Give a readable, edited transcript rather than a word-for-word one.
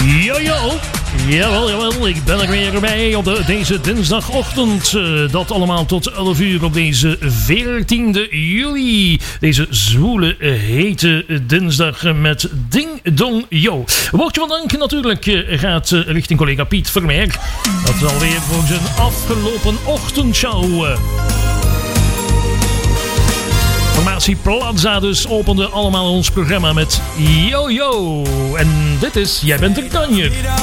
Yo. Jawel, ik ben er weer bij op deze dinsdagochtend. Dat allemaal tot 11 uur op deze 14e juli. Deze zwoele, hete dinsdag met Ding Dong Yo. Woordje van dank natuurlijk gaat richting collega Piet Vermeer. Dat is alweer voor zijn afgelopen ochtendshow. Formatie Plaza dus opende allemaal ons programma met Yo. En dit is Jij bent een kanjer.